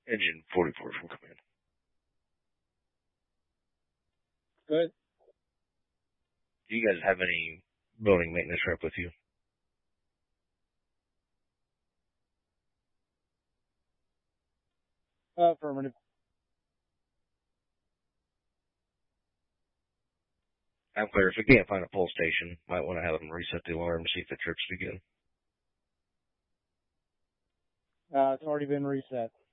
Engine 44 from command. Good. Do you guys have any building maintenance rep with you? Affirmative. I'm clear. If we can't find a pull station, might want to have them reset the alarm to see if the trips begin. It's already been reset.